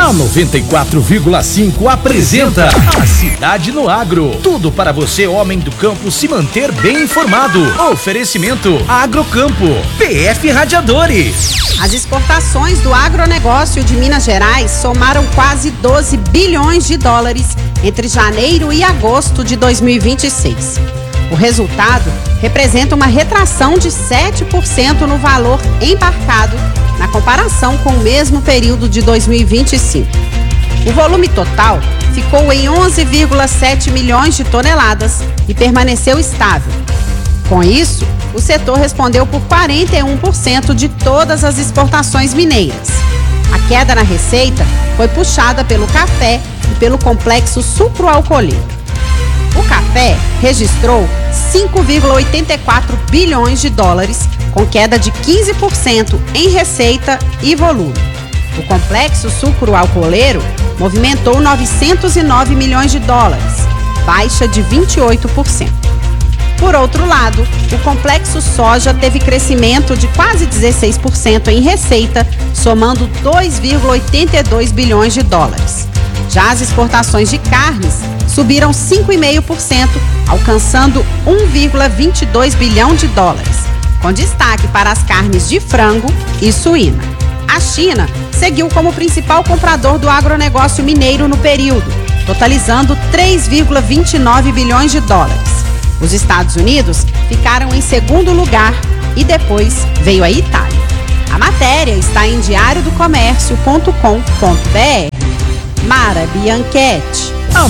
A 94,5 apresenta A Cidade no Agro. Tudo para você, homem do campo, se manter bem informado. Oferecimento Agrocampo, PF Radiadores. As exportações do agronegócio de Minas Gerais somaram quase 12 bilhões de dólares entre janeiro e agosto de 2026. O resultado representa uma retração de 7% no valor embarcado na comparação com o mesmo período de 2025. O volume total ficou em 11,7 milhões de toneladas e permaneceu estável. Com isso, o setor respondeu por 41% de todas as exportações mineiras. A queda na receita foi puxada pelo café e pelo complexo sucroalcooleiro. O café registrou 5,84 bilhões de dólares, com queda de 15% em receita e volume. O complexo sucroalcooleiro movimentou 909 milhões de dólares, baixa de 28%. Por outro lado, o complexo soja teve crescimento de quase 16% em receita, somando 2,82 bilhões de dólares. Já as exportações de carnes subiram 5,5%, alcançando 1,22 bilhão de dólares, com destaque para as carnes de frango e suína. A China seguiu como principal comprador do agronegócio mineiro no período, totalizando 3,29 bilhões de dólares. Os Estados Unidos ficaram em segundo lugar e depois veio a Itália. A matéria está em diariodocomércio.com.br. Mara Bianchetti. A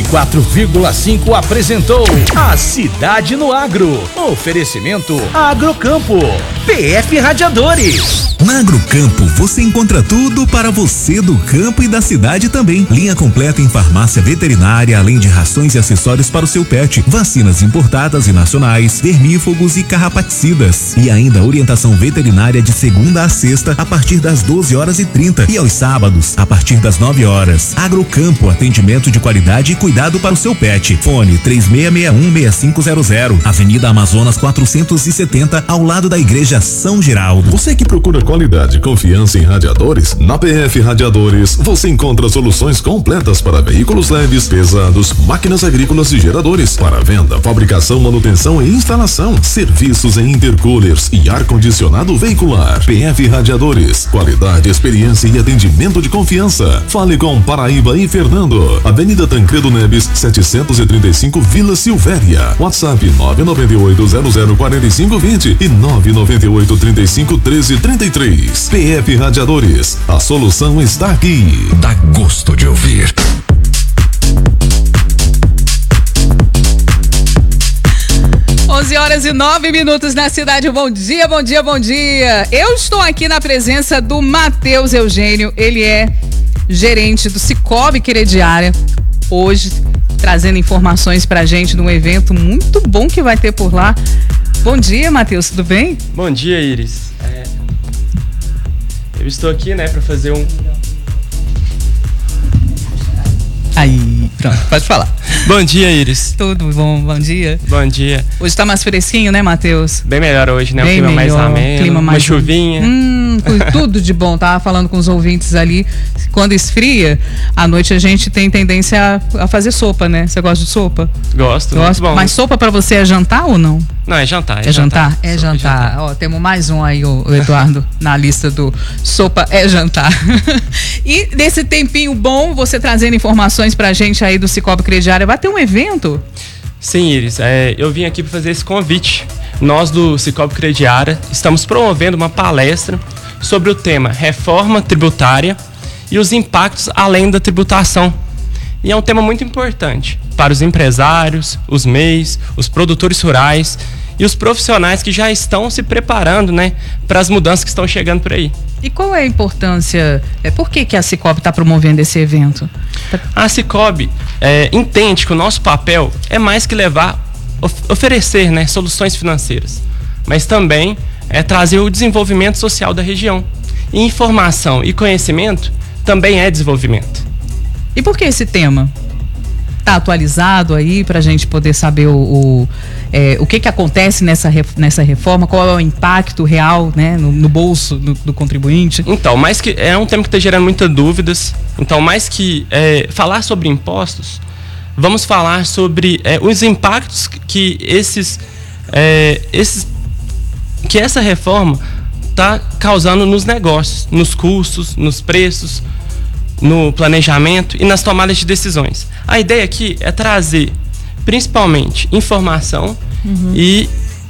94,5 apresentou A Cidade no Agro. Oferecimento Agrocampo, PF Radiadores. Na Agrocampo você encontra tudo para você do campo e da cidade também. Linha completa em farmácia veterinária, além de rações e acessórios para o seu pet, vacinas importadas e nacionais, vermífugos e carrapaticidas. E ainda orientação veterinária de segunda a sexta a partir das 12h30 e aos sábados a partir das 9h. Agrocampo, atendimento de qualidade e cuidado para o seu pet. Fone 3661-6500, Avenida Amazonas 470, ao lado da Igreja São Geraldo. Você que procura qualidade e confiança em radiadores? Na PF Radiadores você encontra soluções completas para veículos leves, pesados, máquinas agrícolas e geradores, para venda, fabricação, manutenção e instalação, serviços em intercoolers e ar-condicionado veicular. PF Radiadores, qualidade, experiência e atendimento de confiança. Fale com Paraíba e Fernando. Avenida Tancredo Neves 735, Vila Silvéria. WhatsApp 998004520 e 998351333. PF Radiadores, a solução está aqui. Dá gosto de ouvir. Horas e 9 na cidade. Bom dia, bom dia, bom dia. Eu estou aqui na presença do Matheus Eugênio. Ele é gerente do Cicobi Crediária. Hoje, trazendo informações pra gente de um evento muito bom que vai ter por lá. Bom dia, Matheus, tudo bem? Bom dia, Iris. Eu estou aqui, para fazer um... Aí, pronto, pode falar. Bom dia, Iris. Tudo bom, bom dia. Bom dia. Hoje tá mais fresquinho, né, Matheus? Bem melhor hoje, né? Bem o clima melhor, mais ameno, uma chuvinha. Tudo de bom. Tava falando com os ouvintes ali, quando esfria, à noite a gente tem tendência a fazer sopa, né? Você gosta de sopa? Gosto, muito bom. Mas sopa pra você é jantar ou não? Não, é jantar. É jantar? É jantar. Ó, temos mais um aí, o Eduardo, na lista do sopa é jantar. E nesse tempinho bom, você trazendo informações pra gente aí do Cicobi Crediária, vai ter um evento? Sim, Iris, eu vim aqui para fazer esse convite. Nós do Cicobi Crediária estamos promovendo uma palestra sobre o tema reforma tributária e os impactos além da tributação. E é um tema muito importante para os empresários, os MEIs, os produtores rurais e os profissionais que já estão se preparando, para as mudanças que estão chegando por aí. E qual é a importância, por que a Cicobi está promovendo esse evento? A Cicobi entende que o nosso papel é mais que oferecer soluções financeiras, mas também trazer o desenvolvimento social da região. E informação e conhecimento também é desenvolvimento. E por que esse tema? Está atualizado aí para a gente poder saber o que acontece nessa reforma, qual é o impacto real, no bolso do contribuinte? Então, mas que é um tema que está gerando muitas dúvidas, Então, mais que falar sobre impostos, vamos falar sobre os impactos que que essa reforma está causando nos negócios, nos custos, nos preços, no planejamento e nas tomadas de decisões. A ideia aqui é trazer principalmente informação e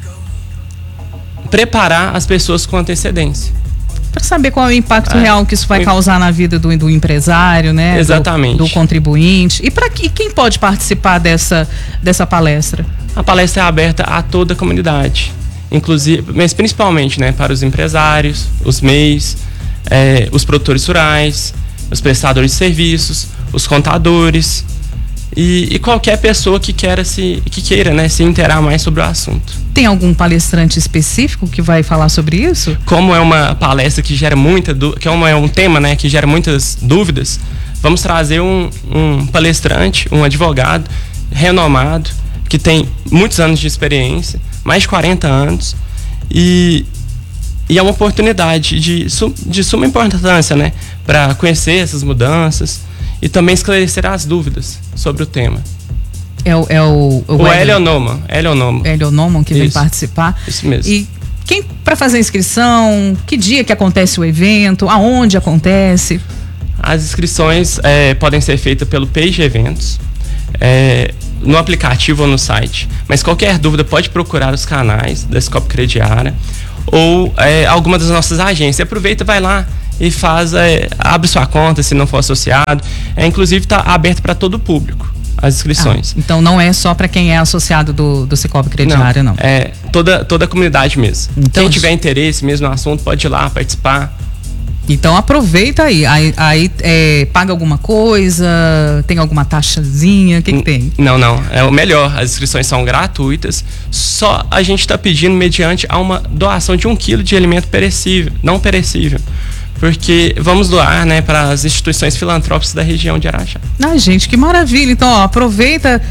preparar as pessoas com antecedência. Para saber qual é o impacto real que isso vai causar na vida do empresário, né? Exatamente. Do contribuinte. E quem pode participar dessa palestra? A palestra é aberta a toda a comunidade, inclusive, mas principalmente, né, para os empresários, os MEIs, os produtores rurais, os prestadores de serviços, os contadores e qualquer pessoa que queira se inteirar mais sobre o assunto. Tem algum palestrante específico que vai falar sobre isso? Como é uma palestra que gera é um tema, né, que gera muitas dúvidas, vamos trazer um palestrante, um advogado renomado, que tem muitos anos de experiência, mais de 40 anos, e é uma oportunidade de suma importância, né, para conhecer essas mudanças e também esclarecer as dúvidas sobre o tema. O Hélio Neumann que vem participar. Isso mesmo. E para fazer a inscrição, que dia que acontece o evento, aonde acontece? As inscrições podem ser feitas pelo Page Eventos, no aplicativo ou no site, mas qualquer dúvida pode procurar os canais da Sicoob Crediária ou alguma das nossas agências. Aproveita, vai lá e abre sua conta se não for associado. Inclusive está aberto para todo o público as inscrições. Então não é só para quem é associado do Sicoob Crediária, não? É toda a comunidade mesmo. Então, quem tiver interesse mesmo no assunto pode ir lá participar. Então aproveita aí. Aí paga alguma coisa? Tem alguma taxazinha? O que tem? Não. É o melhor. As inscrições são gratuitas. Só a gente está pedindo mediante a uma doação de 1 quilo de alimento não perecível. Porque vamos doar, né, para as instituições filantrópicas da região de Araxá. Gente, que maravilha. Então, aproveita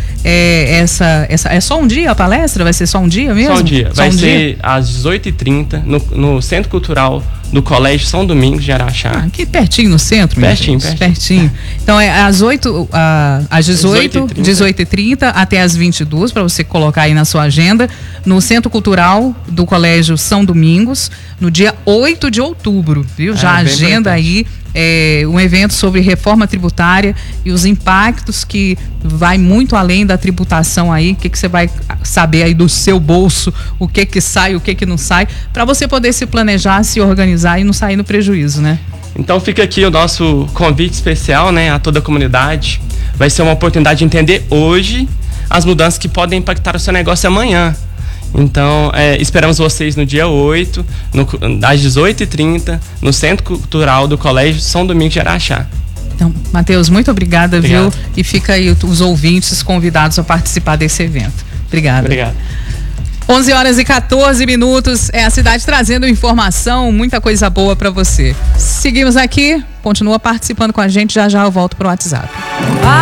é só um dia a palestra? Vai ser só um dia mesmo? Só um dia. Vai ser às 18h30 no Centro Cultural do Colégio São Domingos de Araxá. Aqui pertinho no centro? Pertinho. Então é às 18h30 até às 22h, para você colocar aí na sua agenda, no Centro Cultural do Colégio São Domingos, no dia 8 de outubro, viu? Já agenda aí um evento sobre reforma tributária e os impactos que vai muito além da tributação aí, o que você vai saber aí do seu bolso, o que sai, o que não sai, para você poder se planejar, se organizar e não sair no prejuízo, né? Então fica aqui o nosso convite especial, né, a toda a comunidade. Vai ser uma oportunidade de entender hoje as mudanças que podem impactar o seu negócio amanhã. Então, esperamos vocês no dia 8, às 18h30, no Centro Cultural do Colégio São Domingos de Araxá. Então, Matheus, muito obrigada, viu? E fica aí os ouvintes convidados a participar desse evento. Obrigado. 11h14, é a cidade trazendo informação, muita coisa boa para você. Seguimos aqui, continua participando com a gente, já eu volto pro WhatsApp.